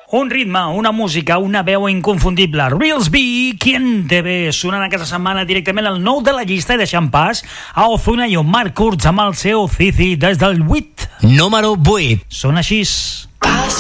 Un ritme, una música, una veu inconfundible. Reels B, Quien te ve, sonant aquesta setmana directament al 9 de la llista i deixant pas a Ozuna i Omar Kurz amb el seu Cici des del 8. Número 8. Són així.